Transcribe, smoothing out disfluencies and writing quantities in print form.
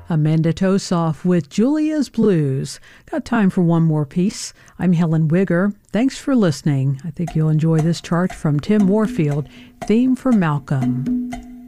Amanda Tosoff with Julia's Blues. Got time for one more piece. I'm Helen Wigger. Thanks for listening. I think you'll enjoy this chart from Tim Warfield, Theme for Malcolm.